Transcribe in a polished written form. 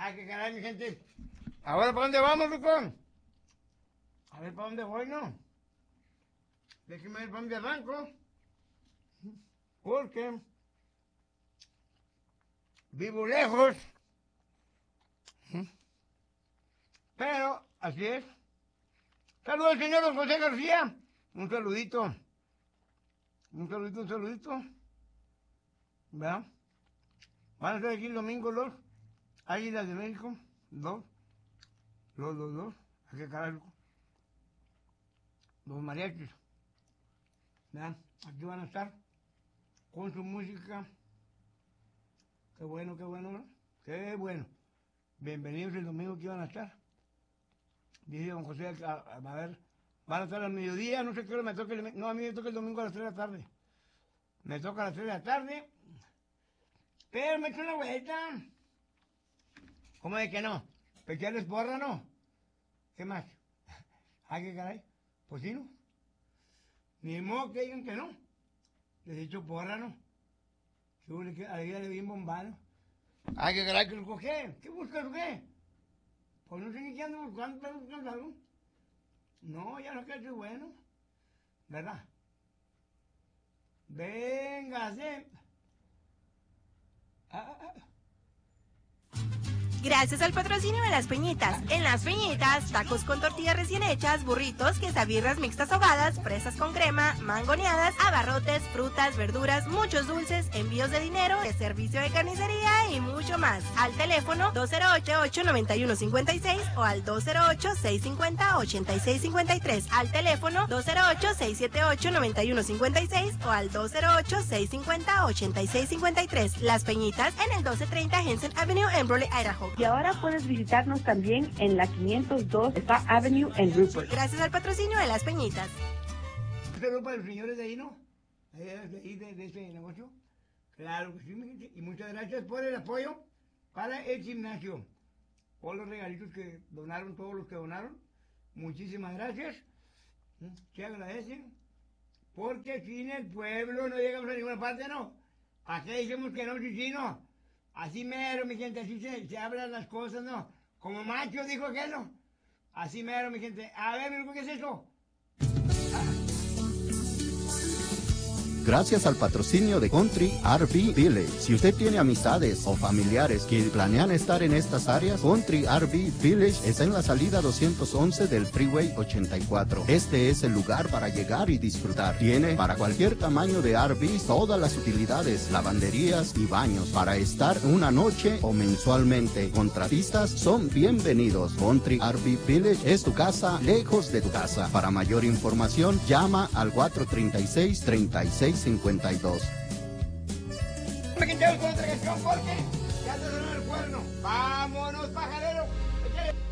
Ah, qué caray, mi gente. Ahora, ¿para dónde vamos, Lucón? A ver, ¿para dónde voy, no? Déjeme ver para dónde arranco. Porque vivo lejos. Pero, así es. Saludos al señor don José García. Un saludito. Un saludito. ¿Verdad? Van a estar aquí el domingo los Águilas de México. Los. ¿A qué carajo? Los mariachis. ¿Verdad? Aquí van a estar con su música. Qué bueno, ¿no? Qué bueno. Bienvenidos el domingo que van a estar. Dice don José, a ver, van a estar al mediodía, no sé qué hora me toca. No, a mí me toca el domingo a las 3 de la tarde. Me toca a las 3 de la tarde. Pero me echo una vuelta. ¿Cómo de que no? ¿Pecharles porra, no? ¿Qué más? ¿Ah, qué caray? Pues sí, ¿no? Ni modo que digan que no. Les he hecho porra, ¿no? Que alegría de bien bombano. ¿Ah, qué caray? ¿Qué buscas o qué? Pues no sé ni qué ando buscando, pero buscando algo. No, ya no queda bueno. ¿Verdad? Véngase. Gracias al patrocinio de Las Peñitas. En Las Peñitas, tacos con tortillas recién hechas, burritos, quesabirras mixtas ahogadas, fresas con crema, mangoneadas, abarrotes, frutas, verduras, muchos dulces, envíos de dinero, de servicio de carnicería y mucho más. Al teléfono 208-891-56 o al 208-650-8653. Al teléfono 208-678-9156 o al 208-650-8653. Las Peñitas en el 1230 Henson Avenue en Raleigh, Idaho. Y ahora puedes visitarnos también en la 502 Star Avenue en Rupert. Gracias al patrocinio de Las Peñitas. ¿Un saludo para los señores de ahí, no? De ese negocio. Claro que sí, mi gente. Y muchas gracias por el apoyo para el gimnasio. Por los regalitos que donaron, todos los que donaron. Muchísimas gracias. Se agradecen. Porque aquí en el pueblo no llegamos a ninguna parte, ¿no? Aquí decimos que no, sí, no. Así mero, mi gente, así se hablan las cosas, ¿no? Como macho dijo aquel, ¿no? Así mero, mi gente. A ver, ¿qué es eso? Gracias al patrocinio de Country RV Village. Si usted tiene amistades o familiares que planean estar en estas áreas, Country RV Village está en la salida 211 del Freeway 84. Este es el lugar para llegar y disfrutar. Tiene para cualquier tamaño de RV todas las utilidades, lavanderías y baños para estar una noche o mensualmente. Contratistas son bienvenidos. Country RV Village es tu casa lejos de tu casa. Para mayor información, llama al 436-3652. Me quité con otra canción porque ya te sonó el cuerno. Vámonos, pajarero.